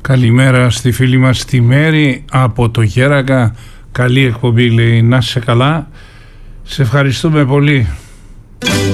Καλημέρα στη φίλη μας τη Μέρη από το Γέρακα. Καλή εκπομπή λέει, να είσαι καλά. Σε ευχαριστούμε πολύ.